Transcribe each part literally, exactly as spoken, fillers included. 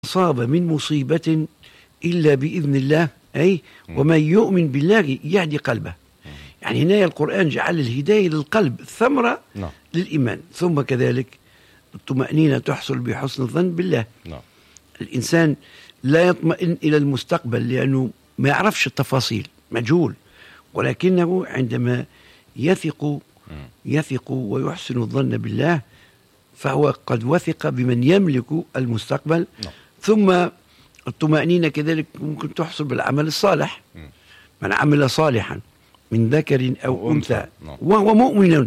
أصاب من مصيبة إلا بإذن الله، أي ومن يؤمن بالله يهدي قلبه. يعني هنا القرآن جعل الهداية للقلب ثمرة نعم. للإيمان، ثم كذلك الطمأنينة تحصل بحسن الظن بالله. نعم. الإنسان لا يطمئن إلى المستقبل لأنه ما يعرفش التفاصيل، مجهول، ولكنه عندما يثق يثق ويحسن الظن بالله فهو قد وثق بمن يملك المستقبل. نعم. ثم الطمأنينة كذلك ممكن تحصل بالعمل الصالح. م. من عمل صالحا من ذكر أو أو أنثى أنثى. نعم. وهو مؤمن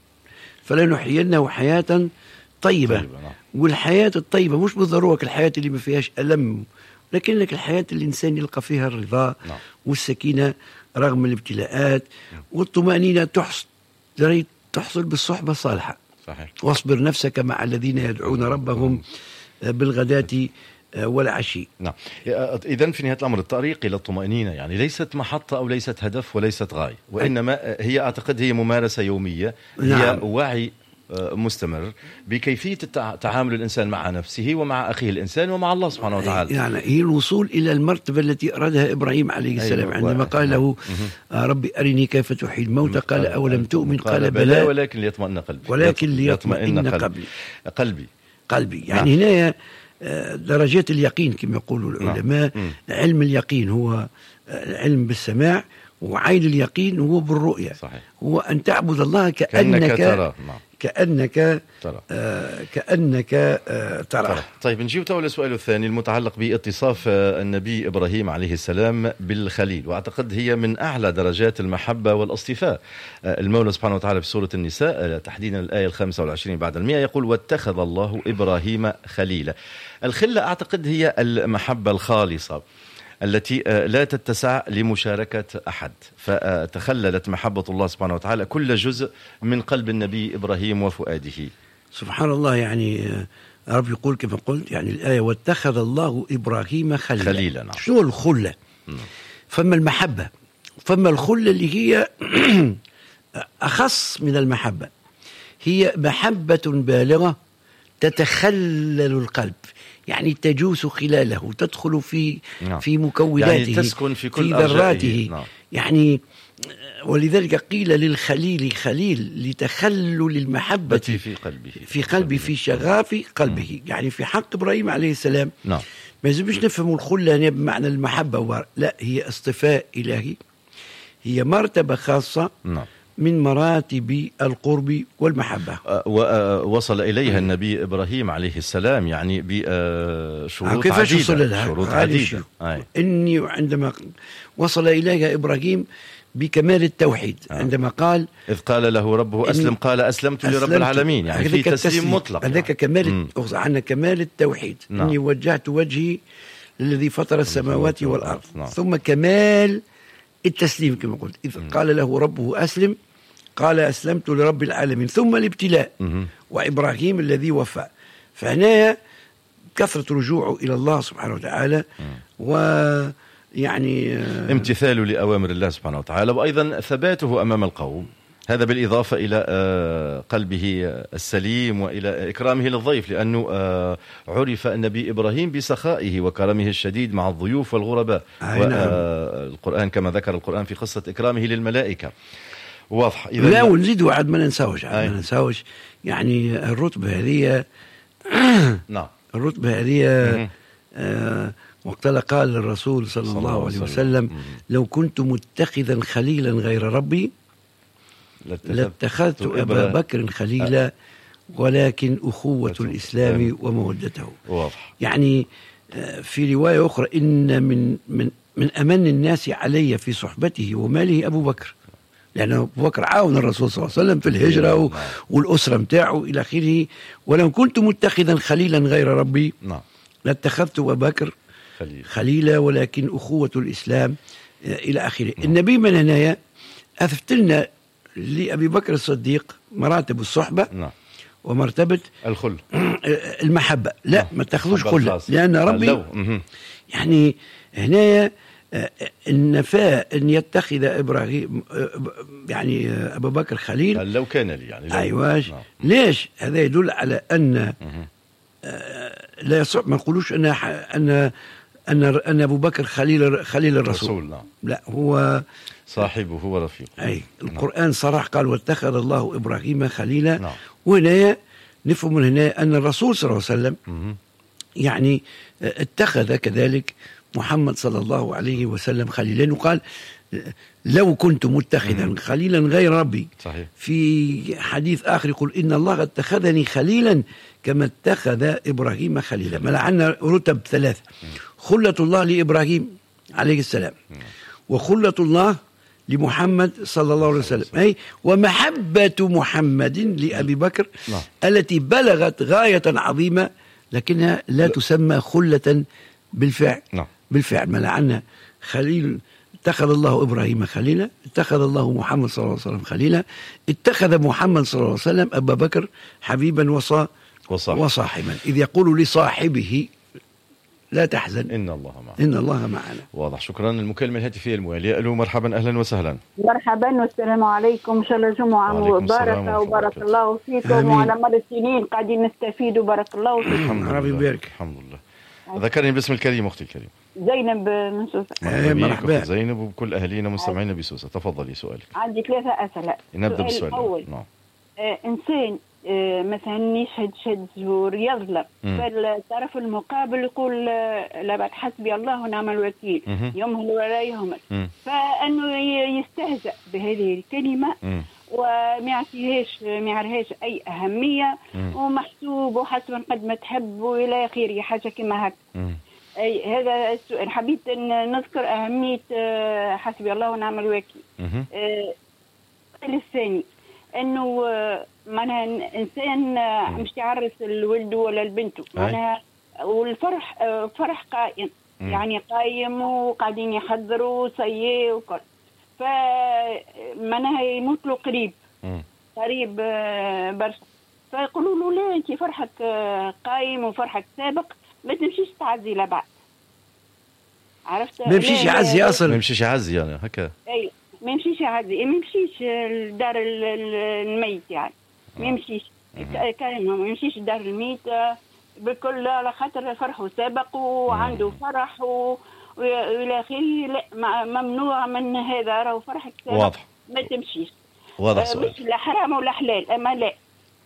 فلنحيينه حياة طيبة. طيبة. نعم. والحياة الطيبة مش بالضرورة الحياة اللي ما فيهاش ألم، لكن لك الحياة اللي الإنسان يلقى فيها الرضا نعم. والسكينة رغم الابتلاءات. والطمأنينة تحصل تحصل بالصحبة الصالحة. صحيح. واصبر نفسك مع الذين يدعون ربهم بالغداة والعشي. نعم. إذن في نهاية الأمر الطريق إلى الطمأنينة يعني ليست محطة أو ليست هدف وليست غاية، وإنما هي أعتقد هي ممارسة يومية. هي نعم. وعي مستمر بكيفية تعامل الإنسان مع نفسه ومع أخيه الإنسان ومع الله سبحانه وتعالى. يعني هي الوصول إلى المرتبة التي أرادها إبراهيم عليه السلام. أيوة. عندما قال له ربي أرني كيف تحيي الموتى قال أولم تؤمن قال بلى ولكن ليطمئن قلبي ولكن ليطمئن قلبي قلبي قلبي يعني نعم. هنا درجات اليقين كما يقولوا العلماء. نعم. علم اليقين هو العلم بالسماع، وعين اليقين هو بالرؤية. صحيح. هو أن تعبد الله كأنك, كأنك ترى. نعم. كأنك ترى. آه كأنك آه ترى. ترى. طيب نجيب تو السؤال الثاني المتعلق باتصاف النبي إبراهيم عليه السلام بالخليل، وأعتقد هي من أعلى درجات المحبة والاصطفاء. المولى سبحانه وتعالى في سورة النساء تحديدا الآية الخامسة والعشرين بعد المئة يقول واتخذ الله إبراهيم خليلا. الخلة أعتقد هي المحبة الخالصة التي لا تتسع لمشاركة أحد، فتخللت محبة الله سبحانه وتعالى كل جزء من قلب النبي إبراهيم وفؤاده. سبحان الله. يعني رب يقول كما قلت يعني الآية واتخذ الله إبراهيم خليلا. خليلا. نعم. شنو الخلة؟ فما المحبة، فما الخلة اللي هي أخص من المحبة، هي محبة بالغة تتخلل القلب، يعني تجوس خلاله، تدخل في نعم. في مكوناته، يعني تسكن في كل في ذراته. نعم. يعني ولذلك قيل للخليل خليل لتخلل المحبة في قلبه في قلبه في شغاف قلبه. م. يعني في حق إبراهيم عليه السلام نعم. ما يلزمش نفهم الخلة يعني بمعنى المحبة، لا، هي اصطفاء إلهي، هي مرتبة خاصة نعم. من مراتب القرب والمحبة. ووصل إليها النبي إبراهيم عليه السلام يعني بشروط كيف عديدة. وصل لها؟ شروط عديدة. إني عندما وصل إليها إبراهيم بكمال التوحيد. آه. عندما قال إذ قال له ربه أسلم قال أسلمت لرب العالمين، يعني في تسليم مطلق. هذاك كمال عندنا كمال التوحيد. نعم. إني وجهت وجهي للذي فطر السماوات والأرض. نعم. ثم كمال التسليم كما قلت إذ م. قال له ربه أسلم قال أسلمت لرب العالمين. ثم الابتلاء م. وإبراهيم الذي وفى. فهنا كثرة رجوعه إلى الله سبحانه وتعالى م. ويعني امتثاله لأوامر الله سبحانه وتعالى، وأيضا ثباته أمام القوم، هذا بالإضافة إلى قلبه السليم وإلى إكرامه للضيف، لأنه عرف النبي إبراهيم بسخائه وكرمه الشديد مع الضيوف والغرباء. والقرآن كما ذكر القرآن في قصة إكرامه للملائكة واضح. إذا لا ونزيدوا عاد ما ننساوش عاد ما ننساوش يعني الرتبة هذه. نعم. الرتبة هذه آه وقت قال الرسول صلى, صلى الله عليه وسلم لو كنت متخذا خليلا غير ربي لاتخذت أبا بكر خليلا ولكن أخوة الإسلام ومودته. واضح. يعني في رواية أخرى إن من من من أمن الناس علي في صحبته وماله أبو بكر، لأن أبو بكر عاون الرسول صلى الله عليه وسلم في الهجرة والأسرة متاعه إلى آخره. ولو كنت متخذا خليلا غير ربي لاتخذت أبا بكر خليلا ولكن أخوة الإسلام إلى آخره. النبي من هنا أثبت لنا لأبي بكر الصديق مراتب الصحبة نعم. ومرتبة الخل المحبة. لا نعم. ما تأخذوش خلة، لأن ربي يعني هنا النفاء أن يتخذ إبراهيم يعني أبا بكر خليل لو كان لي يعني أيواش نعم. ليش؟ هذا يدل على أن لا يصح ما نقولوش أن أن أن أن أبو بكر خليل خليل الرسول. رسول نعم. لا هو صاحبه ورفيقه. أي القرآن صرح قال واتخذ الله إبراهيم خليلا. نعم. وهنا نفهم من هنا أن الرسول صلى الله عليه وسلم مم. يعني اتخذ كذلك محمد صلى الله عليه وسلم خليلا، وقال لو كنت متخذا خليلا غير ربي. صحيح. في حديث آخر يقول إن الله اتخذني خليلا كما اتخذ إبراهيم خليلا. ملعنا رتب ثلاثة: خلة الله لإبراهيم عليه السلام، وخلة الله لمحمد صلى الله عليه وسلم، أي ومحبة محمد لأبي بكر التي بلغت غاية عظيمة، لكنها لا تسمى خلة بالفعل. بالفعل ملعنا خليل اتخذ الله إبراهيم خليلا، اتخذ الله محمد صلى الله عليه وسلم خليلا، اتخذ محمد صلى الله عليه وسلم أبا بكر حبيبا وصا وصاحب. وصاحبا، إذ يقول لصاحبه لا تحزن إن الله معنا إن الله معنا. واضح. شكرا. المكالمة الهاتفية الموالية. ألو مرحبا أهلا وسهلا. مرحبا والسلام عليكم، إن شاء الله جمعة مباركة وبارك الله فيكم، وعلى مر السنين قاعدين نستفيد وبارك الله فيكم. ربي يبارك. الحمد لله. ذكرني باسم الكريم أختي الكريم. زينب من سوسة. مرحبا زينب وبكل أهالينا مستمعينا بسوسة. تفضلي سؤالك. عندي ثلاثة أسئلة. نبدأ بالسؤال الأول. نعم. آه إنسان آه مثلا يشهد شهد زور يظلم، فالطرف المقابل يقول آه لا بعد حسبي الله ونعم الوكيل، يمهل ولا يهمل، فأنه يستهزأ بهذه الكلمة م. وما يعطيهاش ما يعرهاش أي أهمية م. ومحسوب وحسب قد ما تحب وإلى آخره حاجة كما هكا. أي هذا السؤال حبيت أن نذكر أهمية آه حسبي الله ونعم الوكيل. آه الثاني انه معناها انسان مش يعرس الولد ولا البنت، معناها والفرح فرح قائم، م. يعني قايم وقاعدين يحضروا سيء وكل، فمعناها يموت له قريب م. قريب برشا، فيقولوا له لا انت فرحك قايم وفرحك سابق ما تمشيش تعزي لبعض. عرفت؟ ما يمشيش يعزي اصلا، ما يمشيش يعزي يعني هكا. اي ما يمشيش يعزي، ما يمشيش لدار الميت يعني، ما يمشيش كلمه ما يمشيش لدار الميت بكل، على خاطر فرحه سابق وعنده فرح والى اخره. لا ممنوع من هذا، راهو فرحك سابق. واضح. ما تمشيش. واضح. مش لا حرام ولا حلال، اما لا.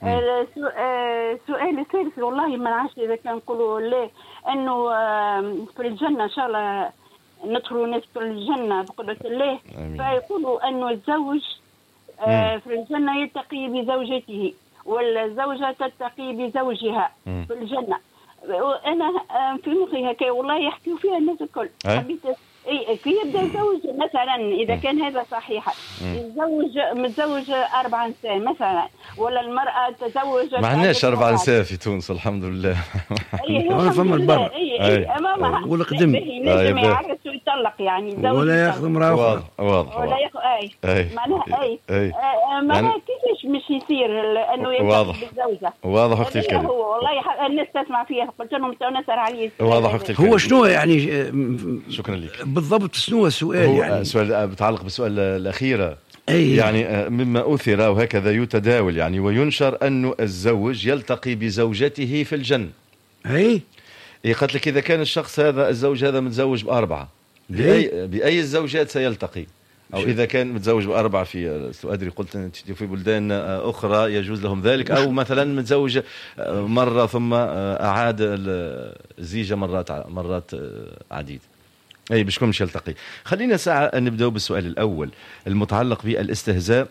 السؤال الثالث والله ما نعرفش اذا كان نقولوا لا، انه في الجنه ان شاء الله ندخلوا ندخل الجنة بقدرة الله. أمين. فيقولوا أنه الزوج آه في الجنة يتقي بزوجته والزوجة تتقي بزوجها مم. في الجنة. وأنا آه في مخي هكا والله يحكيوا فيها الناس الكل. حبيت اي في يبدا الزوج مثلا اذا كان هذا صحيحا الزوج متزوج اربع نساء مثلا، ولا المراه تزوج ما عندناش اربع نساء في تونس الحمد لله. اي فما البر والقدم ينجم يعرس ويطلق يعني ولا ياخذ امراه واضح واضح ولا ياخذ اي معناها اي معناها كيفاش مش يصير انه يتزوج بالزوجه. واضح اختي الكريم. هو والله الناس تسمع فيها قلت لهم تنسر عليه. واضح اختي الكريم. هو شنو يعني شكرا لك بالضبط شنو السؤال؟ يعني سؤال بتعلق بالسؤال الأخيرة. أي. يعني مما أثر وهكذا يتداول يعني وينشر أنه الزوج يلتقي بزوجته في الجنة. أي قالت لك إذا كان الشخص هذا الزوج هذا متزوج بأربعة بأي, بأي الزوجات سيلتقي؟ أو إذا كان متزوج بأربعة في أدري قلت في بلدان أخرى يجوز لهم ذلك، أو مثلا متزوج مرة ثم أعاد الزيجة مرات مرات عديدة. أي بشكون مش يلتقي. خلينا ساعة نبدأ بالسؤال الأول المتعلق بالاستهزاء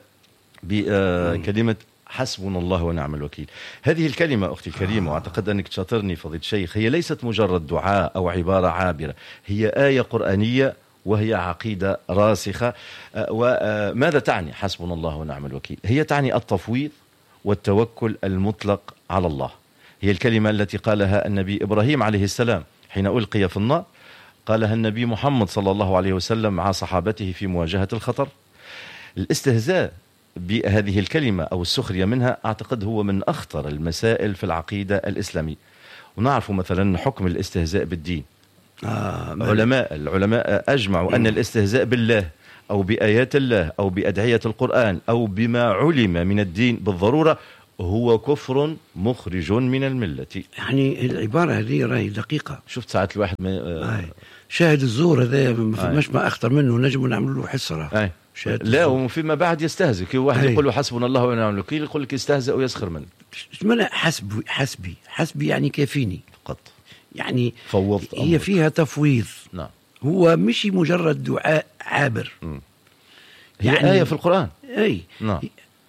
بكلمة حسبنا الله ونعم الوكيل. هذه الكلمة أختي الكريمة وأعتقد أنك تشاطرني فضيلة الشيخ، هي ليست مجرد دعاء أو عبارة عابرة، هي آية قرآنية وهي عقيدة راسخة. وماذا تعني حسبنا الله ونعم الوكيل؟ هي تعني التفويض والتوكل المطلق على الله. هي الكلمة التي قالها النبي إبراهيم عليه السلام حين ألقي في النار، قالها النبي محمد صلى الله عليه وسلم مع صحابته في مواجهة الخطر. الاستهزاء بهذه الكلمة أو السخرية منها أعتقد هو من أخطر المسائل في العقيدة الإسلامية. ونعرف مثلا حكم الاستهزاء بالدين. آه علماء العلماء أجمعوا أن الاستهزاء بالله أو بآيات الله أو بأدعية القرآن أو بما علم من الدين بالضرورة هو كفر مخرج من الملة. يعني العبارة هذه راهي دقيقة. شفت ساعات الواحد ما آه شاهد الزور هذا ما فماش ما أخطر منه، نجم نعمل له حصة. لا وفيما بعد يستهزئ، كي واحد يقول له حسبنا الله ونعم الوكيل يقول لك يستهزئ ويسخر منه. ما حسبي حسبي حسبي يعني كافيني فقط، يعني فوضت هي أمرك. فيها تفويض. نعم. هو مش مجرد دعاء عابر. م. هي يعني آية في القرآن. أي نعم.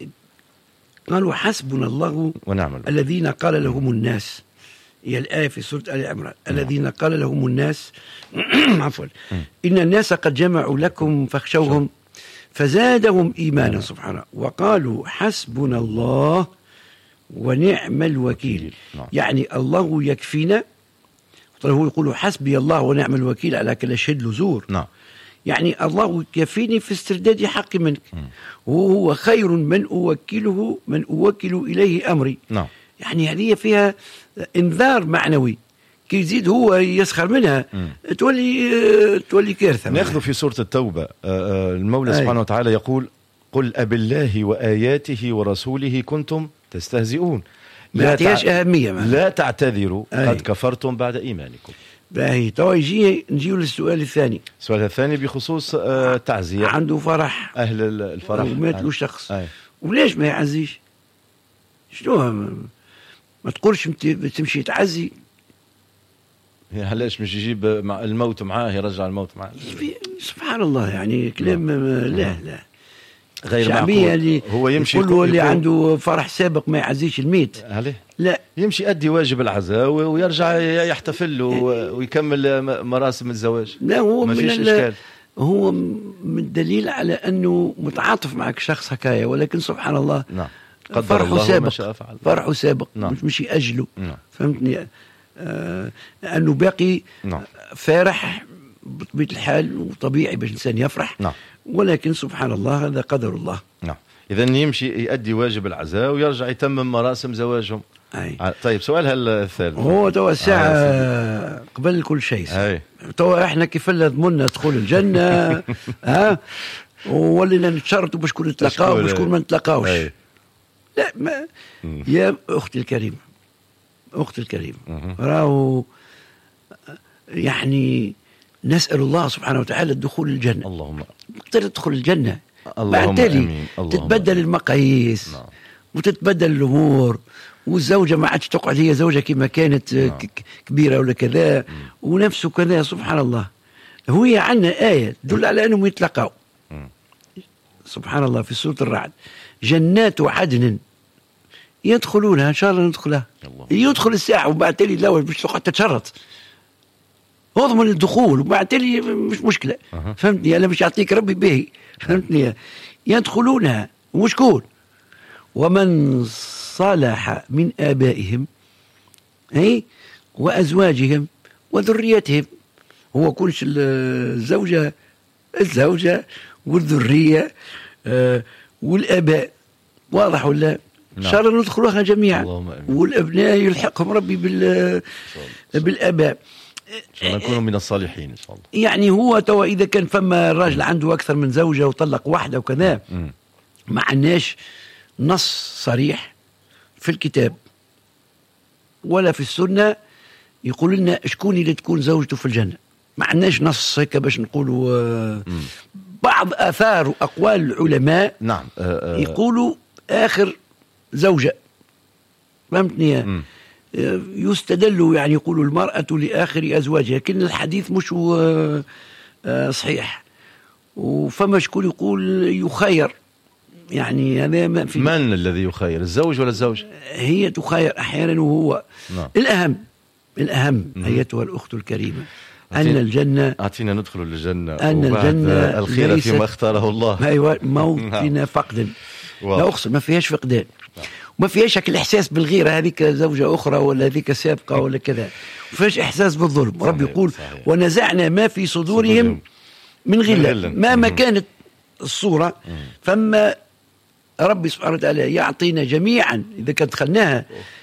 قالوا حسبنا الله ونعم الذين قال لهم الناس، هي الآية في سورة آل عمران. الذين قال لهم الناس عفوا إن الناس قد جمعوا لكم فاخشوهم فزادهم إيمانا سبحانه وقالوا حسبنا الله ونعم الوكيل. يعني الله يكفينا. هو يقول حسبي الله ونعم الوكيل على كل شهد لزور. نعم. يعني الله يكفيني في استرداد حقي منك، وهو خير من أوكله من أوكل إليه أمري. نعم. يعني هذه فيها انذار معنوي، كي يزيد هو يسخر منها م. تولي تولي كارثة. ناخذ في سورة التوبة المولى سبحانه وتعالى يقول قل أبالله وآياته ورسوله كنتم تستهزئون. ما يعطيهاش أهمية معنا. لا تعتذروا قد كفرتم بعد إيمانكم. باهي توا يجي نجيو للسؤال الثاني. السؤال الثاني بخصوص آه تعزية. عنده فرح، أهل الفرح ومات له شخص، وليش ما يعزيش؟ شنو ما تقولش تمشي تعزي؟ علاش مش يجيب مع الموت معاه يرجع الموت معاه؟ سبحان الله، يعني كلام لا لا غير معقول. هو يمشي كله اللي عنده فرح سابق ما يعزيش الميت عليه. لا يمشي يؤدي واجب العزاء ويرجع يحتفل ويكمل مراسم الزواج. لا هو ما من فيش إشكال. هو من دليل على أنه متعاطف معك شخص هكايا، ولكن سبحان الله نعم فرحه سابق، فرحه سابق نعم. مش مش أجله. نعم. فهمتني؟ آه أنه باقي نعم. فارح بطبيعة الحال وطبيعي باش الإنسان يفرح. نعم. ولكن سبحان الله هذا قدر الله. نعم. إذن يمشي يؤدي واجب العزاء ويرجع يتمم مراسم زواجهم. أي. طيب سؤال الثالث. هو توا الساعة آه قبل كل شيء. توا احنا كيف ضمننا دخول الجنة ها ولينا نتشرطوا باش كون نتلاقاو باش كون ما نتلاقاوش. لا ما م. يا أختي الكريمة أختي الكريمة راهو يعني نسأل الله سبحانه وتعالى الدخول الجنة. اللهم تقدر تدخل الجنة اللهم بعد تتبدل المقاييس نعم. وتتبدل الأمور، والزوجة ما عادش تقعد هي زوجة كما كانت نعم. كبيرة ولا كذا ونفسه كذا. سبحان الله هو عندنا آية تدل على أنهم يتلقوا سبحان الله في سورة الرعد جنات عدن يدخلونها إن شاء الله ندخلها. يدخل الساعة وبعد تالي الأول مش تقعد تتشرط اضمن الدخول وبعد تالي مش مشكلة. أه. فهمتني؟ أنا مش يعطيك ربي به. فهمتني؟ يدخلونها وشكون ومن صلح من آبائهم أي وأزواجهم وذريتهم. هو كلش الزوجة الزوجة والذرية آه والآباء، واضح ولا؟ إن شاء الله ندخلوها جميعا والأبناء يلحقهم ربي بال بالآباء. إن شاء الله نكونوا من الصالحين إن شاء الله. يعني هو توا إذا كان فما راجل عنده أكثر من زوجة وطلق واحدة وكذا ما عندناش نص صريح في الكتاب ولا في السنة يقول لنا شكون اللي تكون زوجته في الجنة. ما عندناش نص هيك باش نقولوا آه بعض آثار وأقوال العلماء نعم آه آه يقولوا آخر زوجة. فهمتني؟ يستدل يعني يقولوا المرأة لآخر أزواجها، لكن الحديث مش آه آه صحيح. وفما شكون يقول يخير، يعني هذا ما في. من الذي يخير، الزوج ولا الزوج؟ هي تخير أحيانا وهو نعم. الأهم الأهم م- أيتها الأخت الكريمة أن الجنة أعطينا ندخل الجنة أن الجنة الخير فيما اختاره الله. أيوة موطن فقد لا أقصد ما فيهاش فقدان وما فيهاش هك الإحساس بالغيرة هذيك زوجة أخرى ولا هذيك سابقة ولا كذا. ما فيهاش إحساس بالظلم. ربي يقول صحيح. ونزعنا ما في صدورهم من غلة ما ما كانت الصورة. فما ربي سبحانه وتعالى يعطينا جميعا إذا كانت دخلناها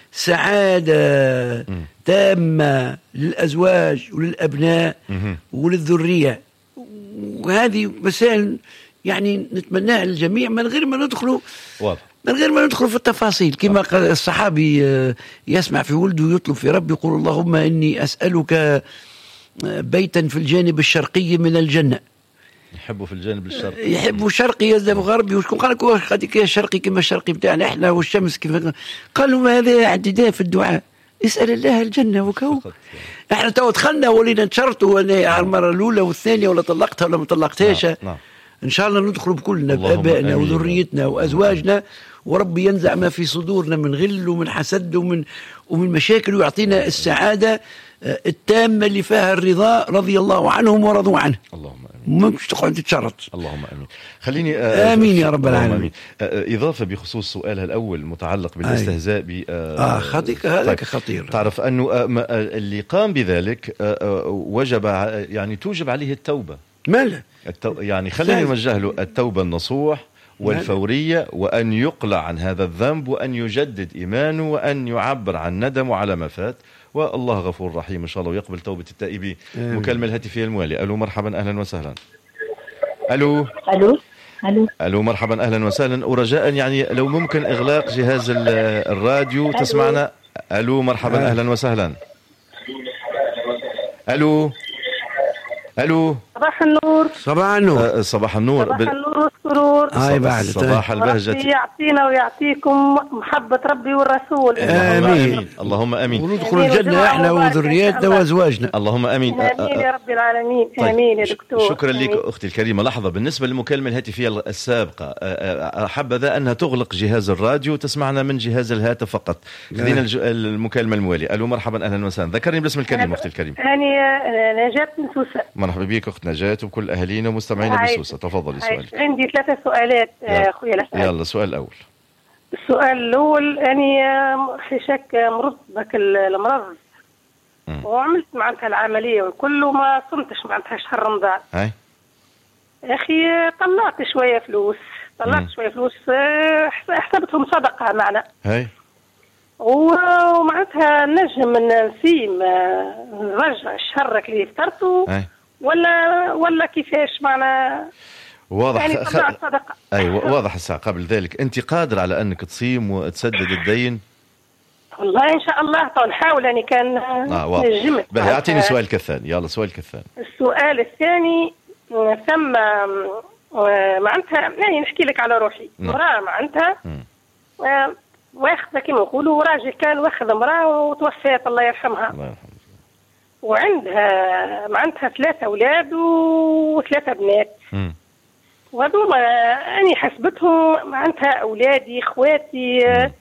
سعادة تامة للأزواج وللأبناء وللذرية. وهذه مسائل يعني نتمناها للجميع من غير ما ندخلوا واضح. من غير ما ندخل في التفاصيل. كما قال الصحابي يسمع في ولده يطلب في رب يقول اللهم إني أسألك بيتا في الجانب الشرقي من الجنة. يحبوا في الجانب الشرقي، يحبوا شرقي يذهب غربي. وشكون قال لك هذيك الشرقي كما الشرقي بتاعنا احنا والشمس كيف؟ قالوا ما هذا اعتداء في الدعاء، اسأل الله الجنة وكو. احنا تو دخلنا ولينا نشرطوا على المرة الأولى والثانية ولا طلقتها ولا ما طلقتهاش. نعم. نعم. إن شاء الله ندخل بكلنا بآبائنا وذريتنا وأزواجنا، وربي ينزع ما في صدورنا من غل ومن حسد ومن ومن مشاكل، ويعطينا السعادة التامة اللي فيها الرضا رضي الله عنهم ورضوا عنه. اللهم آمين. مش تقعد تتشرط. اللهم آمين. خليني آمين يا رب العالمين. إضافة بخصوص سؤالها الأول متعلق بالاستهزاء ب آه خطيك هذا طيب. خطير. تعرف أنه اللي قام بذلك وجب يعني توجب عليه التوبة. ماله التو... يعني خلينا نوجه له التوبة النصوح والفورية، وأن يقلع عن هذا الذنب، وأن يجدد إيمانه، وأن يعبر عن ندمه على ما فات، والله غفور رحيم إن شاء الله ويقبل توبة التائبين. مكالمة الهاتفية الموالية. ألو مرحبا أهلا وسهلا. ألو ألو ألو ألو مرحبا أهلا وسهلا. ورجاء يعني لو ممكن إغلاق جهاز الراديو تسمعنا. ألو مرحبا أهلا وسهلا. ألو ألو صباح النور. صباح النور. أه صباح النور. صباح النور والسرور. هاي بعد صباح البهجة. ربي يعطينا ويعطيكم محبة ربي والرسول. آمين. اللهم آمين. وندخل الجنة احنا وذرياتنا وازواجنا. اللهم آمين. آمين يا رب العالمين. طيب. آمين يا دكتور. شكرا لك أختي الكريمة. لحظة، بالنسبة للمكالمة الهاتفية السابقة حبذا أنها تغلق جهاز الراديو وتسمعنا من جهاز الهاتف فقط. خلينا المكالمة الموالية. ألو مرحبا أهلا وسهلا. ذكرني باسم الكريم أختي الكريمة. أنا نجاة من سوسة. مرحبا بك أخت نجاة وكل أهالينا ومستمعينا بسوسة. تفضلي سؤالك. عندي ثلاثة سؤالات أخويا الأسئلة. يلا السؤال الأول. السؤال الأول أني في شك مرض بك المرض وعملت معناتها العملية وكله ما صمتش معناتها شهر رمضان. هاي يا أخي طلعت شوية فلوس طلعت مم. شوية فلوس حسبتهم صدقة معنا. هاي ومعناتها نجم نسيم نرجع الشهر اللي فطرته ولا ولا كيفاش معنا؟ واضح يعني خ... ايوه واضح. الساعة قبل ذلك انت قادر على انك تصيم وتسدد الدين؟ والله ان شاء الله نحاول. يعني كان آه نجمت. باهي اعطيني سؤالك الثاني. يلا سؤالك الثاني. السؤال الثاني ثم معناتها يعني نحكي لك على روحي. مرأة معناتها واخذة كما يقولوا راجل كان واخذ امرأة وتوفيت الله يرحمها. الله يرحمها. وعندها معناتها ثلاثة أولاد وثلاثة بنات. م. وهذوما أني حسبتهم معناتها أولادي إخواتي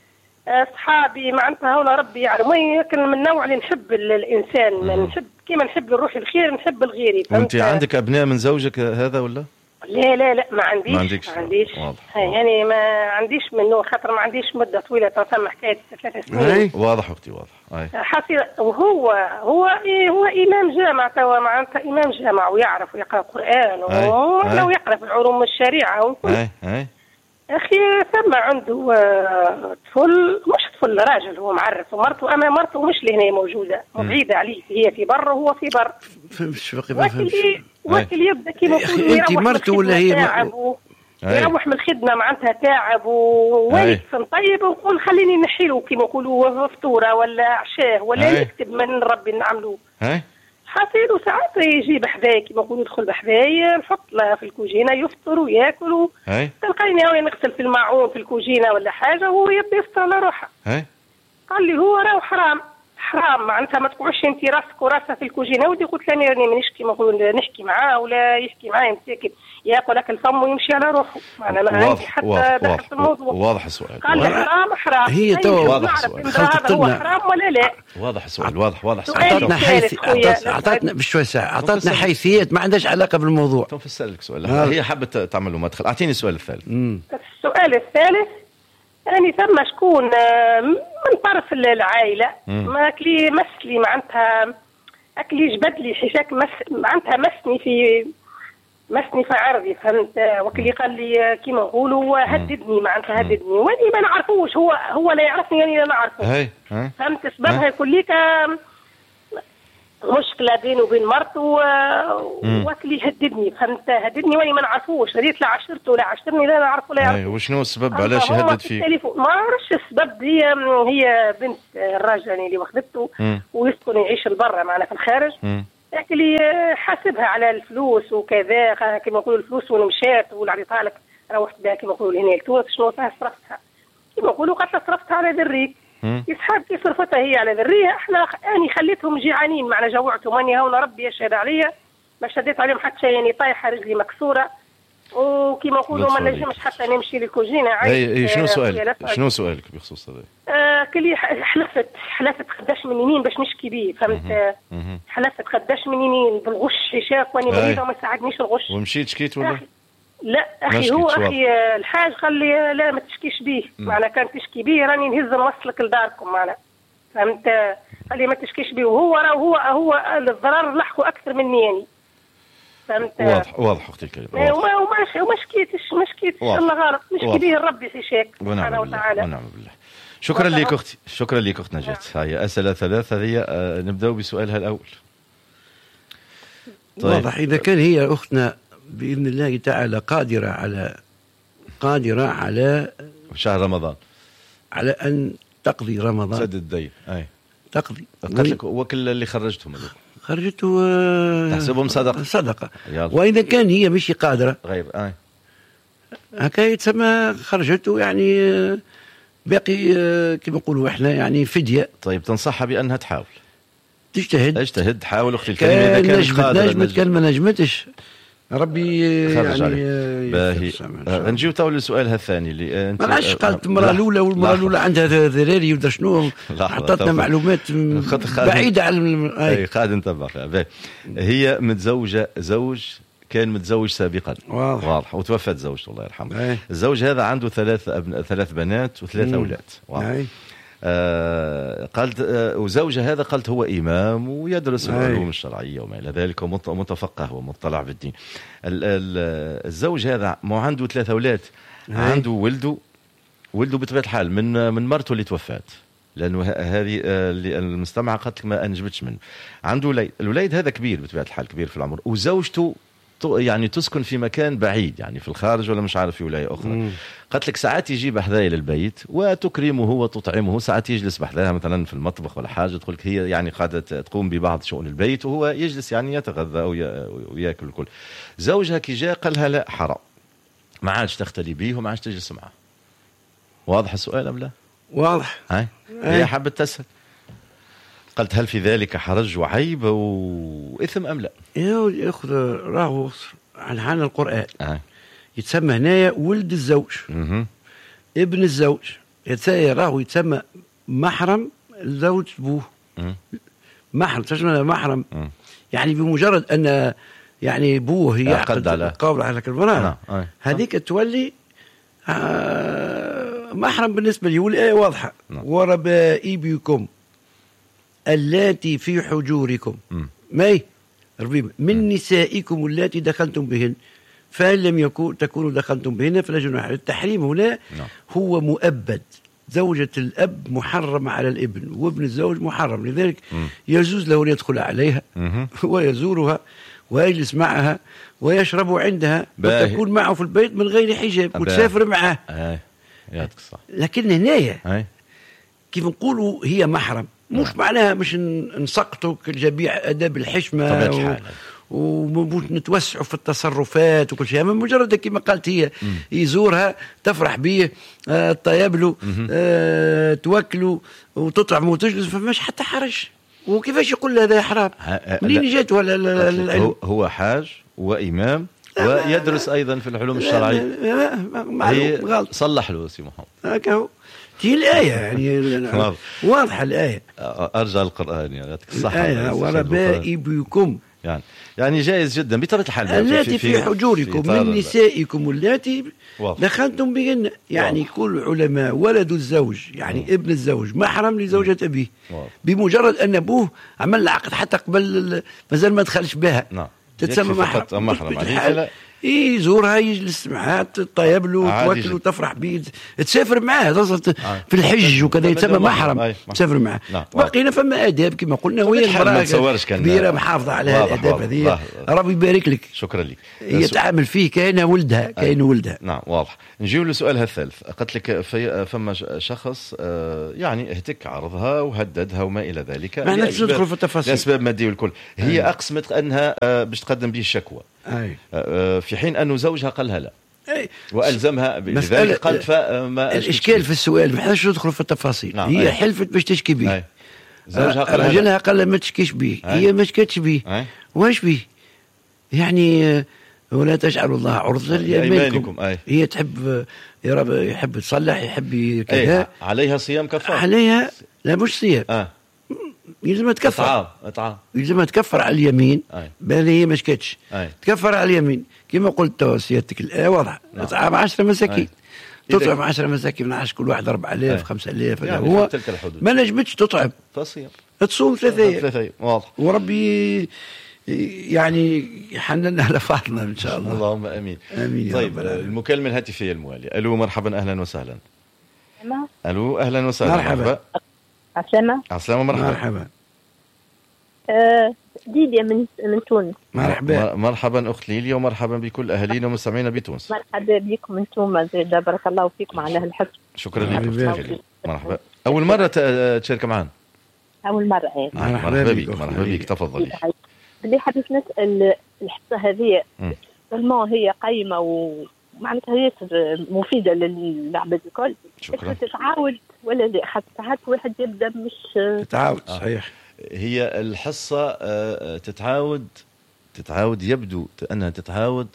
أصحابي معناتها هنا ربي يعلم. لكن من النوع اللي نحب الإنسان م. نحب كما نحب الروح الخير نحب الغيري. وأنت عندك أبناء من زوجك هذا ولا؟ لا لا لا ما عنديش ما عنديش, ما عنديش. واضح. يعني ما عنديش منه خاطر ما عنديش مدة طويلة تسمى حكاية ثلاث سنين. واضح أختي واضح. حصير. وهو هو هو إمام جامع توا معناتها إمام جامع ويعرف ويقرأ القرآن ولو يقرأ في العلوم الشريعة وكل. أي أي. أخي ثم عنده طفل مش طفل راجل هو معرف ومرته أما مرته مش لهنا موجودة بعيدة عليه هي في بر وهو في بر. فهمش باقي ما فهمش. وكل يبدا كيما يقولوا انت مرته ولا هي يروح من الخدمه معناتها تاعب وواقف طيب ويقول خليني نحيله كيما يقولوا فطوره ولا عشاه ولا نكتب من ربي نعملوه. حاصل وساعات يجي بحذايا كيما يقولوا يدخل بحذايا نحط له في الكوجينه يفطر وياكل تلقيني هو يغسل في الماعون في الكوجينه ولا حاجه وهو يبدا يفطر على روحه. قال لي هو راه حرام حرام معناتها ما تقعدش انت راسك وراسها في الكوجينه. ودي قلت له راني ما نشكي ما نقول نحكي معاه ولا يحكي معايا مساكن ياكل اكل فم ويمشي على روحه. معناها ما عندي حتى دخلت الموضوع. واضح السؤال. قال لي حرام حرام. هي تو واضح السؤال. هذا هو حرام ولا لا؟ واضح السؤال. واضح واضح. اعطتنا حيث اعطتنا بشوي ساعه اعطتنا حيثيات ما عندهاش علاقه بالموضوع. تو فسالك سؤال. هي حابه تعمل له مدخل. اعطيني السؤال الثالث. السؤال الثالث يعني ثم شكون من طرف العائلة ما أكلي مسلي معناتها أكلي جبد لي حشاك مس معناتها مسني في مسني في عرضي فهمت. وكلي قال لي كيما نقولوا هددني معناتها هددني واني ما نعرفوش هو هو لا يعرفني يعني لا نعرفه. فهمت سببها يقول لك مشكله بينه وبين مرته وقت لي هددني، فهمت؟ هددني واني ما نعرفوش، هديت لا عشرته لا عشرني لا نعرفه لا يعرفه. وشنو السبب علاش يهدد فيك؟ ما عرفش السبب. هي هي بنت الراجل يعني اللي واخدته ويسكن يعيش لبرا معنا في الخارج، لكن لي حاسبها على الفلوس وكذا كما نقولوا الفلوس ومشات ولا عطيتها لك روحت بها كما نقولوا هنا لتونس شنو فيها صرفتها كما نقولوا قد صرفتها على ذريك. يسحب كي صرفتها هي على ذريه، احنا اني خليتهم جيعانين معنا، جوعتهم اني هون ربي يشهد عليا ما شديت عليهم حتى شيء، يعني طايحه رجلي مكسوره وكما نقولوا ما نجمش حتى نمشي للكوجينه. اي شنو سؤالك؟ شنو سؤالك بخصوص هذا؟ آه كلي حلفت حلفت خداش من يمين باش نشكي بيه، فهمت؟ حلفت خداش من يمين بالغش حشاك واني مريضه وما ساعدنيش الغش. ومشيت شكيت ولا؟ لا اخي هو اخي الحاج قال لي لا ما تشكيش بيه، معنا كان تشكي بيه راني نهز نوصلك لداركم معنا، فهمت؟ قال لي ما تشكيش بيه، وهو راه هو هو الضرر لحقه اكثر مني يعني، فهمت؟ واضح واضح اختي الكريمه. وما وما وما شكيتش ما شكيتش الله غلط نشكي به لربي حشاك سبحانه وتعالى. ونعم بالله. شكرا لك اختي، شكرا لك اخت نجاة. هاي اسئله ثلاثه هي. آه نبداو بسؤالها الاول. طيب. واضح اذا كان هي اختنا بإذن الله تعالى قادرة على قادرة على شهر رمضان على أن تقضي رمضان، سد الدين. أي تقضي. قلت لك وكل اللي خرجتهم خرجته تحسبهم صدقة صدقة. وإذا كان هي مش قادرة غير أي هكا يتسمى خرجته يعني باقي كما نقولوا احنا يعني فدية. طيب تنصحها بأنها تحاول تجتهد اجتهد حاول أختي الكريمة إذا كانت قادرة. نجمت كان ما نجمتش ربي يعني باهي. آه نجيو تو لسؤالها الثاني اللي انت ما عادش قالت المراه الاولى والمراه الاولى عندها ذراري ودا شنو عطاتنا معلومات بعيده على اي قاعد نتبع فيها. هي متزوجه زوج كان متزوج سابقا واضح, واضح. وتوفت زوجته الله يرحمه. الزوج هذا عنده ثلاث أبن... ثلاث بنات وثلاث اولاد. واضح. آه قالت آه وزوجها هذا قالت هو إمام ويدرس العلوم الشرعية وما إلى ذلك ومتفقه ومطلع في الدين. الزوج هذا مو عنده ثلاثة أولاد، عنده ولده ولده بطبيعة الحال من من مرته اللي توفات، لأنه هذه آه المستمعة قالت لك ما أنجبتش منه. عنده وليد، الوليد هذا كبير بطبيعة الحال كبير في العمر، وزوجته يعني تسكن في مكان بعيد يعني في الخارج ولا مش عارف في ولاية أخرى. قالت لك ساعات يجي بحذايا للبيت وتكرمه وتطعمه، ساعات يجلس بحذاها مثلا في المطبخ ولا حاجة، تقول لك هي يعني قاعدة تقوم ببعض شؤون البيت وهو يجلس يعني يتغذى ويأكل الكل. زوجها كي جاء قال لها لا حرام، ما عادش تختلي به وما عادش تجلس معه. واضح السؤال أم لا؟ واضح. هاي هي حابة تسأل، قلت هل في ذلك حرج وعيب وإثم أم لا؟ يا أخذ راهو عن حال القرآن آه. يتسمى هنايا ولد الزوج م- ابن الزوج، يتسمى راهو يتسمى محرم الزوج بوه م- محرم. تسمى محرم م- يعني بمجرد أن يعني بوه يعقد القول على المرأة آه. هذيك تولي آه محرم بالنسبة لي. والآية واضحة وربائبكم اللاتي في حجوركم ماي ربيب من نسائكم اللاتي دخلتم بهن فإن لم يكن تكونوا دخلتم بهن فلا جناح. التحريم هنا هو مؤبد، زوجة الأب محرم على الابن وابن الزوج محرم، لذلك يجوز له أن يدخل عليها ويزورها ويجلس معها ويشرب عندها وتكون معه في البيت من غير حجاب وتسافر معه. لكن هنايا كيف نقولوا هي محرم، مش معناها مش نسقطوا كالجميع أداب الحشمة و... ومش نتوسعوا في التصرفات وكل شيء، من مجرد كما قالت هي م. يزورها تفرح به آه طيبله آه توكله وتطعم وتجلس فماش حتى حرج. وكيفاش يقول هذا حرام؟ منين جات ولا العلم؟ هو حاج وإمام ويدرس أيضا في العلوم الشرعية. غلط صلح له سي محمد هكا هو. هي الآية يعني واضحة الآية. أرجع القرآن يعني يعطيك الصحة. الآية وربائبكم يعني يعني جائز جدا بطبيعة الحال. التي في, في حجوركم في من نسائكم التي دخلتم بهن، يعني واضح. كل علماء ولد الزوج يعني واضح. ابن الزوج محرم لزوجة أبيه بمجرد أن أبوه عمل عقد حتى قبل مازال ما دخلش بها نعم. تتسمى محرم. محرم عليه يزورها يجلس معها تطيب له توكل وتفرح به تسافر معاه في الحج وكذا يتسمى محرم تسافر معاه. بقينا فما آداب كما قلنا وهي المرأة كبيرة محافظة على الآداب هذه ربي يبارك لك. شكرا لك. هي تعامل فيه كأنه ولدها كأنه ولدها. نعم واضح. نجيو لسؤالها الثالث. قلت لك في فما شخص يعني اهتك عرضها وهددها وما إلى ذلك. ما نحن ندخل في التفاصيل لأسباب مادية والكل. هي أي. أقسمت أنها باش تقدم به الشكوى أي. في حين أنه زوجها قالها لا أي. وألزمها بذلك قال فما الإشكال في السؤال ما حناش ندخل في التفاصيل. نعم. هي أي. حلفت باش تشكي به زوجها قال رجلها قال ما تشكيش به هي ما شكتش به واش به يعني ولا تجعلوا الله عرضة لأيمانكم. هي تحب يحب تصلح يحب كذا عليها صيام كفارة عليها لا مش صيام آه. يلزم تكفر اطعام اطعام يلزم تكفر على اليمين بل هي ما شكتش تكفر على اليمين كما قلت سيادتك الآية واضحة اطعام عشرة مساكين تطعم عشرة مساكين من عشر كل واحد أربعة آلاف خمسة آلاف يعني هو ما نجمتش تطعم فصيام تصوم ثلاثة ثلاثة واضح وربي يعني يحنن على فاطمة إن شاء الله. اللهم أمين. آمين. طيب المكالمة الهاتفية الموالية. ألو مرحبا أهلا وسهلا. ألو أهلا وسهلا. مرحبا. عسلامة. عسلامة مرحبا. مرحبا. أه ليليا من من تونس. مرحبا. مرحبا أخت ليليا ومرحبا بكل أهالينا ومستمعينا بتونس. مرحبا بكم أنتم زيدا بارك الله فيكم على هالحس. شكرا لك. مرحبا. أول مرة تشارك معنا. أول مرة إيه. مرحبا بك مرحبا بك تفضلي. اللي حبيت نسأل الحصة هذه ما هي قيمة ومعناتها هي مفيدة للعباد الكل. شكرا. تتعاود ولا لا؟ حتى ساعات واحد يبدأ مش تتعاود صحيح. هي الحصة تتعاود تتعاود يبدو أنها تتعاود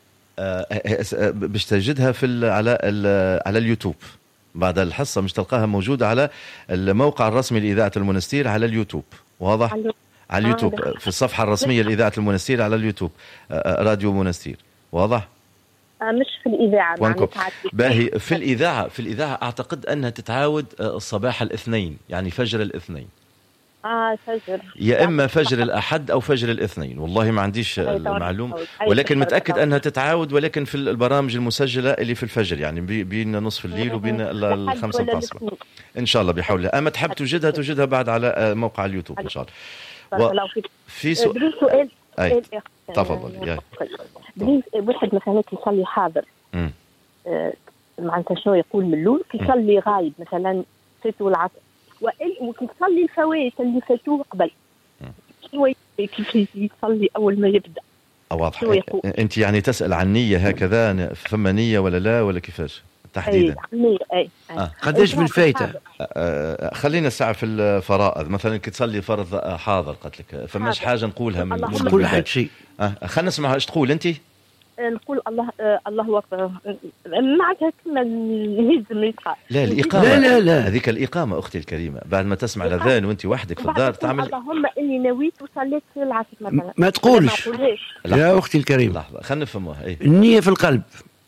باش تجدها في على على اليوتيوب بعد الحصة مش تلقاها موجودة على الموقع الرسمي لإذاعة المنستير على اليوتيوب. واضح؟ على اليوتيوب آه في الصفحة الرسمية لإذاعة المنستير على اليوتيوب راديو منستير. واضح؟ آه مش في الإذاعة باهي في الإذاعة في الإذاعة أعتقد أنها تتعاود الصباح الاثنين يعني فجر الاثنين. آه فجر يا إما فجر الأحد أو فجر الاثنين والله ما عنديش المعلومة ولكن متأكد أنها تتعاود ولكن في البرامج المسجلة اللي في الفجر يعني بين نصف الليل وبين الخمسة العصر إن شاء الله بحول الله. أما تحب توجدها توجدها بعد على موقع اليوتيوب إن شاء الله. و... في سؤال سؤال أي تفضل. واحد مثلا يصلي حاضر آه معناتها شنو يقول من اللول يصلي غايب مثلا فاتوا العصر وكيصلي الفوائت اللي فاتوه قبل شنو كيف يصلي أول ما يبدأ. واضح. أنت يعني تسأل عن نية هكذا فما نية ولا لا ولا كيفاش تحديدا؟ أي أي آه. قداش من فايته؟ آه خلينا الساعة في الفرائض مثلا كي تصلي فرض حاضر قلت لك فماش حاجة نقولها من نقول حد شيء. آه خلينا نسمعها ايش تقول أنت؟ نقول الله آه الله أكبر معناتها كما لازم يقع. لا الإقامة لا لا لا هذيك الإقامة أختي الكريمة بعد ما تسمع الأذان وأنت وحدك في الدار تعمل اللهم إني نويت وصليت في العصر مثلا ما تقولش يا أختي الكريمة. لحظة خلينا نفهموها. إيه؟ النية في القلب.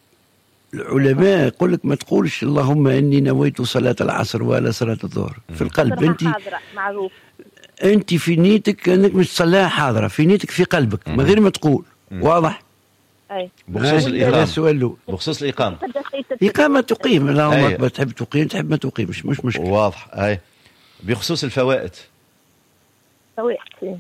العلماء يقول لك ما تقولش اللهم إني نويت صلاة العصر ولا صلاة الظهر في القلب. أنت معروف أنت في نيتك أنك مش تصليها حاضرة في نيتك في قلبك من غير ما تقول. واضح؟ أي. بخصوص الإقامة. السؤال بخصوص الإقامة. إقامة تقيم اللهم أكبر تحب تقيم تحب ما تقيمش مش مشكلة. واضح. أي. بخصوص الفوائت. فوائت.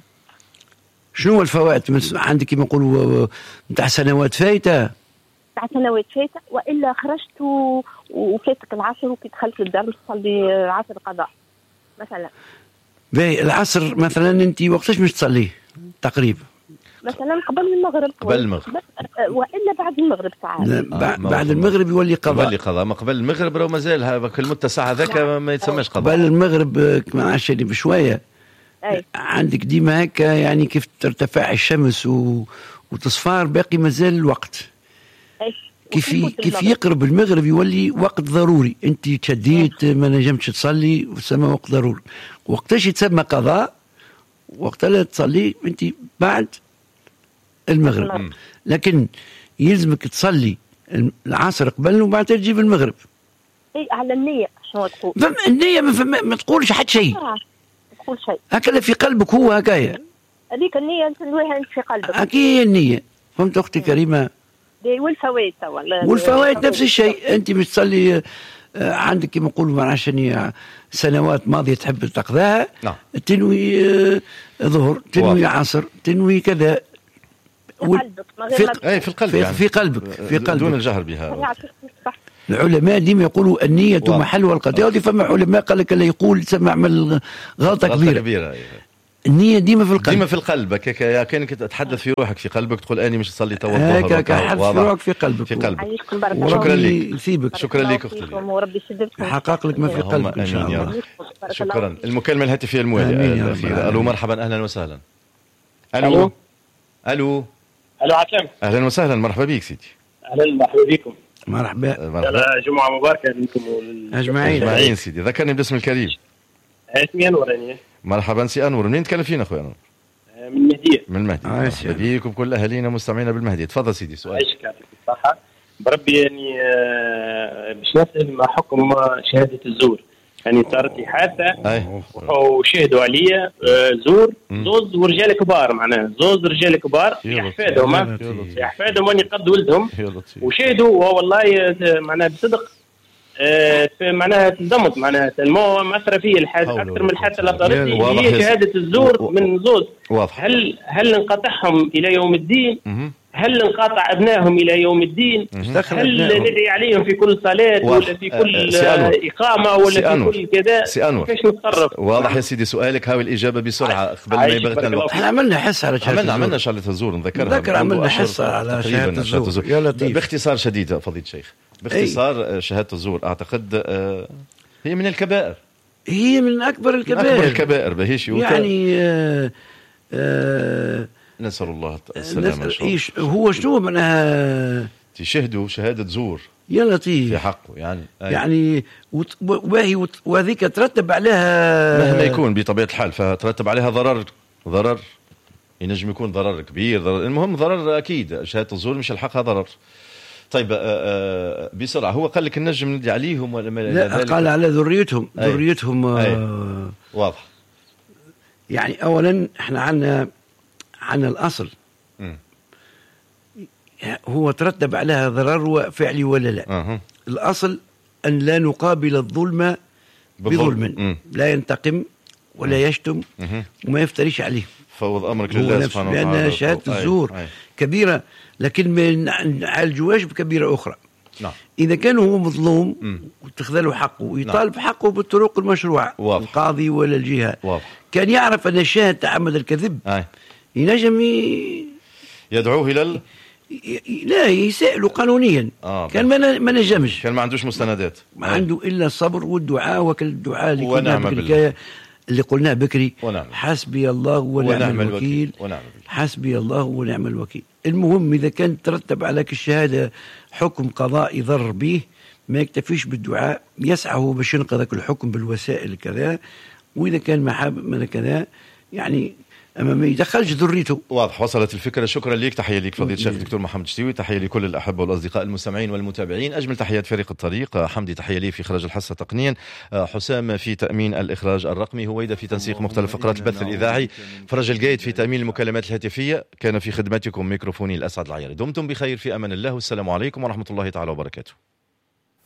شنو الفوائت عندك كما نقولوا نتاع سنوات فايتة؟ تاع سنوات فايتة وإلا خرجت وفاتك العصر وكي دخلت للدار تصلي عصر قضاء مثلا. باهي العصر مثلا أنت وقتاش مش تصليه تقريبا؟ مثلا قبل المغرب. قبل المغرب. وإلا بعد المغرب ساعات. آه بعد المغرب يولي قضاء. يولي قضاء ما قبل المغرب راه مازال هذاك المدة ساعة ذاك ما يتسمىش قضاء. قبل المغرب كما عشري بشوية. أي. عندك ديما هكا يعني كيف ترتفع الشمس و... وتصفار باقي مازال الوقت. أي. كيف كيف يقرب المغرب يولي وقت ضروري انت تشديت ما نجمتش تصلي وسمى وقت ضروري. وقتاش يتسمى قضاء؟ وقت لا تصلي انت بعد المغرب مم. لكن يلزمك تصلي العصر قبل وبعد تجيب المغرب. اي على النية شنو تقول؟ فم النية ما, ما تقولش حد شيء. ما تقول شيء. هكذا في قلبك هو هكايا. هذيك النية انت في قلبك. هكي هي النية. فهمت اختي كريمة؟ والفوائد والفوائد نفس الشيء. انت مش تصلي عندك كما نقولوا معناها شنو سنوات ماضيه تحب تقضاها، نعم. تنوي ظهر، تنوي عصر، تنوي كذا قلبك في, في, في القلب في, يعني. في قلبك في قلبك دون الجهر بها. العلماء ديما يقولوا النية محل والقضاء، ودي فما علماء قال لك اللي يقول سمع عمل غلطة كبيرة, كبيرة. النية ديما في القلب، ديما في القلب. كأنك تتحدث في روحك في قلبك، تقول اني مش تصلي تو الظهر، هكاك حدث في روحك في قلبك في قلبك. شكرا لك يثيبك، شكرا لك اختي، وربي يسددك يحقق لك ما في قلبك ان شاء الله. شكرا. المكالمة الهاتفية الموالية الأخيرة. الو مرحبا، اهلا وسهلا. الو الو الو عسلامة، اهلا وسهلا، مرحبا بك سيدي. اهلا مرحبا بكم. مرحبا مرحبا، جمعة مباركة لكم اجمعين. اجمعين سيدي. ذكرني باسم الكريم. اسمي انور. اني مرحبا سي انور، منين تكلم فينا اخويا انور؟ من المهدية. من المهدية. مرحبا بكم كل اهالينا مستمعينا بالمهدية. تفضل سيدي سؤال. عايشك يعطيك الصحة بربي. يعني باش نسأل ما حكم شهادة الزور؟ يعني صارت لي حادثة وشهدوا عليا زور زوز ورجال كبار، معناها زوز رجال كبار يحفادهم يحفادهم واني قد ولدهم وشهدوا، والله معناها بصدق معناها تلزمت، معناها المو مأثرة فيه الحادث أكثر من الحادثة اللي صارت لي. هي شهادة الزور من زوز. هل هل نقاطعهم إلى يوم الدين؟ هل نقاطع أبنائهم إلى يوم الدين؟ هل ندعي عليهم في كل صلاة ولا في كل إقامة ولا في كل كذا؟ كيفاش نتصرف؟ واضح يا سيدي سؤالك، هاوي الإجابة بسرعة قبل ما يبغى الوقت. احنا عملنا حصة على شهادة عملنا عملنا شهادة الزور، نذكرها. نذكر عملنا حصة على شهادة الزور. يا لطيف. باختصار شديد فضيلة الشيخ، باختصار شهادة الزور أعتقد هي من الكبائر، هي من أكبر الكبائر. أكبر الكبائر بهيش يعني آه آه نسأل الله السلامة. إيش هو شنو معناها تشهدوا شهادة زور يا لطيف في حقه يعني أي. يعني وهي وهذيك ترتب عليها مهما يكون بطبيعة الحال، فترتب عليها ضرر ضرر ينجم يكون ضرر كبير، ضرر المهم ضرر أكيد. شهادة الزور مش الحقها ضرر. طيب آآ آآ بسرعة، هو قال لك النجم ندي عليهم ولا ما؟ لا قال على ذريتهم. أي. ذريتهم أي. واضح. يعني أولا احنا عنا عن الأصل م. هو ترتب عليها ضرر فعلي ولا لا. أه. الأصل أن لا نقابل الظلم بظلم. م. لا ينتقم ولا يشتم م. وما يفتريش عليه. فوض أمرك لله سبحانه وتعالى. لأن شهادة الزور أي. أي. كبيرة، لكن من نعالجوهاش بكبيرة أخرى. نعم. إذا كان هو مظلوم وتخذله حقه ويطالب نعم. حقه بالطرق المشروعة، واضح. القاضي ولا الجهة واضح. كان يعرف أن الشاهد تعمد الكذب أي. ينجم ي... يدعوه إلى ال... ي... لا يسأله قانونيا. آه كان ما ما نجمش، كان ما عندوش مستندات، ما عنده إلا الصبر والدعاء، وكل الدعاء اللي قلنا بكري اللي قلناه بكري ونعم. حسبي الله ونعم الوكيل، ونعم. حسبي الله ونعم الوكيل. المهم إذا كان ترتب عليك الشهادة حكم قضائي ضر به، ما يكتفيش بالدعاء، يسعى هو باش ينقذ ذاك الحكم بالوسائل كذا. وإذا كان ما حاب من كذا يعني أما ما يدخلش ذريته. واضح، وصلت الفكرة. شكرا لك، تحية لك فضيلة الشيخ الدكتور محمد شتيوي، تحية لكل الأحبة والأصدقاء المستمعين والمتابعين. أجمل تحيات فريق الطريق، حمدي تحية لي في إخراج الحصة تقنيا، حسام في تأمين الإخراج الرقمي، هويدا في تنسيق مختلف فقرات البث الإذاعي، فرج الجيد في تأمين المكالمات الهاتفية. كان في خدمتكم ميكروفوني الأسعد العياري. دمتم بخير في أمان الله، والسلام عليكم ورحمة الله تعالى وبركاته.